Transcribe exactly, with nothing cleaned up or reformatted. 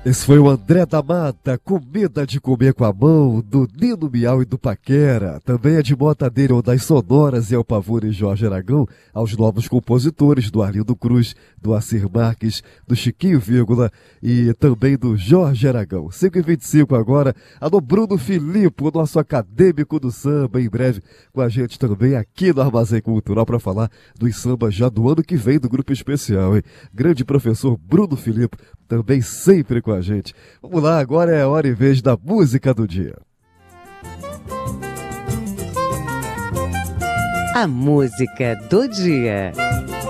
Esse foi o André da Mata, Comida de Comer com a Mão, do Nino Miau e do Paquera. Também é de Mota dele, das Sonoras e El Pavone e Jorge Aragão, aos novos compositores do Arlindo Cruz, do Assir Marques, do Chiquinho Vírgula e também do Jorge Aragão. cinco e vinte e cinco agora, alô Bruno Filipe, o nosso acadêmico do samba, em breve com a gente também aqui no Armazém Cultural para falar dos sambas já do ano que vem do Grupo Especial, hein? Grande professor Bruno Filipe, também sempre com a gente. Vamos lá, agora é a hora e vez da música do dia. A música do dia.